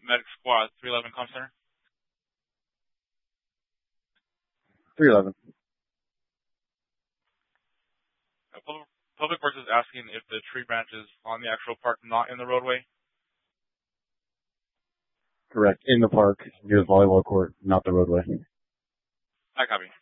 Medic Squad, 311 Comm Center. 311. Public Works is asking if the tree branch is on the actual park, not in the roadway. Correct. In the park, near the volleyball court, not the roadway. I copy.